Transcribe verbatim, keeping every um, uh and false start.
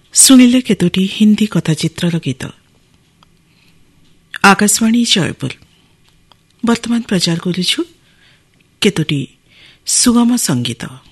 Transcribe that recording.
ଶୁଣିଲେ କେତୋଟି ହିନ୍ଦୀ କଥାଚିତ୍ରର ଗୀତ। ଆକାଶବାଣୀ ଜୟପୁର। ବର୍ତ୍ତମାନ ପ୍ରଚାର କରୁଛୁ କେତୋଟି ସୁଗମ ସଙ୍ଗୀତ।